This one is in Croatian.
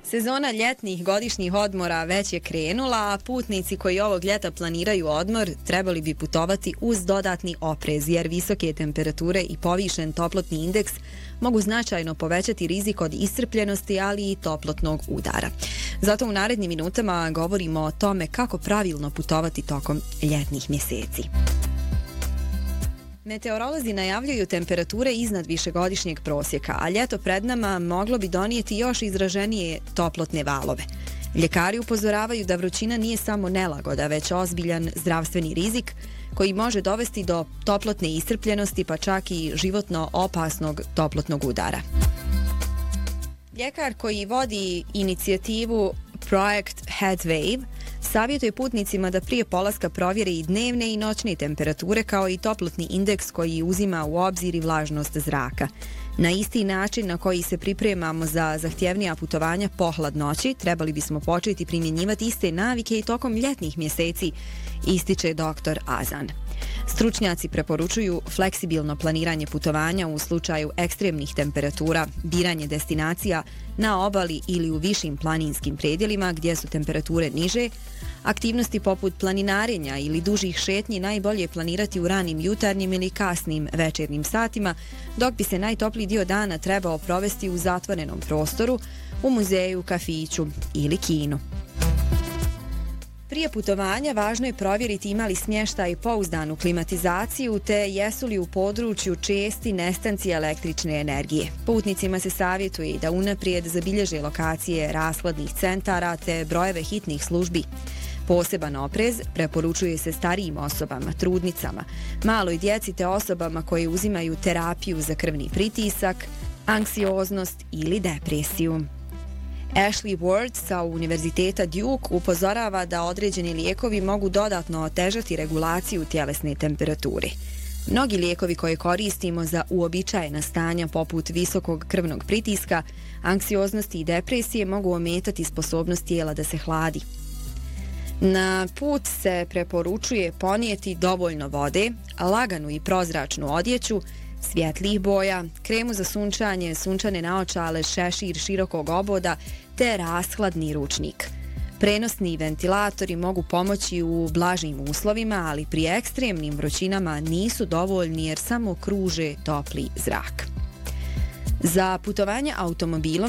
Sezona ljetnih godišnjih odmora već je krenula, a putnici koji ovog ljeta planiraju odmor trebali bi putovati uz dodatni oprez, jer visoke temperature i povišen toplotni indeks mogu značajno povećati rizik od iscrpljenosti, ali i toplotnog udara. Zato u narednim minutama govorimo o tome kako pravilno putovati tokom ljetnih mjeseci. Meteorolozi najavljuju temperature iznad višegodišnjeg prosjeka, a ljeto pred nama moglo bi donijeti još izraženije toplotne valove. Ljekari upozoravaju da vrućina nije samo nelagoda, već ozbiljan zdravstveni rizik koji može dovesti do toplotne iscrpljenosti, pa čak i životno opasnog toplotnog udara. Ljekar koji vodi inicijativu Projekt Heatwave savjetuje putnicima da prije polaska provjere i dnevne i noćne temperature, kao i toplotni indeks koji uzima u obzir i vlažnost zraka. Na isti način na koji se pripremamo za zahtjevnija putovanja po hladnoći, trebali bismo početi primjenjivati iste navike i tokom ljetnih mjeseci, ističe dr. Azan. Stručnjaci preporučuju fleksibilno planiranje putovanja u slučaju ekstremnih temperatura, biranje destinacija na obali ili u višim planinskim predjelima gdje su temperature niže. Aktivnosti poput planinarenja ili dužih šetnji najbolje planirati u ranim jutarnjim ili kasnim večernjim satima, dok bi se najtopliji dio dana trebao provesti u zatvorenom prostoru, u muzeju, kafiću ili kinu. Prije putovanja važno je provjeriti ima li smještaj i pouzdanu klimatizaciju, te jesu li u području česti nestanci električne energije. Putnicima se savjetuje da unaprijed zabilježe lokacije rashladnih centara te brojeve hitnih službi. Poseban oprez preporučuje se starijim osobama, trudnicama, maloj djeci te osobama koje uzimaju terapiju za krvni pritisak, anksioznost ili depresiju. Ashley Ward sa Univerziteta Duke upozorava da određeni lijekovi mogu dodatno otežati regulaciju tjelesne temperature. Mnogi lijekovi koje koristimo za uobičajena stanja poput visokog krvnog pritiska, anksioznosti i depresije mogu ometati sposobnost tijela da se hladi. Na put se preporučuje ponijeti dovoljno vode, laganu i prozračnu odjeću, svjetlijih boja, kremu za sunčanje, sunčane naočale, šešir širokog oboda te rashladni ručnik. Prenosni ventilatori mogu pomoći u blažim uslovima, ali pri ekstremnim vrućinama nisu dovoljni jer samo kruže topli zrak. Za putovanje automobilom